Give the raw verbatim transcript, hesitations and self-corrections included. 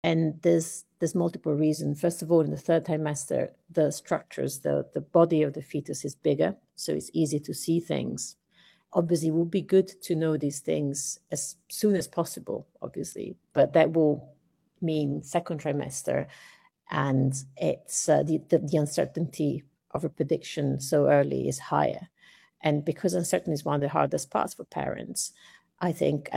And there's there's multiple reasons. First of all, in the third trimester, the structures, the, the body of the fetus is bigger, so it's easy to see things. Obviously, it would be good to know these things as soon as possible, obviously, but that will mean second trimester, and it's uh, the, the, the uncertainty of a prediction so early is higher. And because uncertainty is one of the hardest parts for parents, I think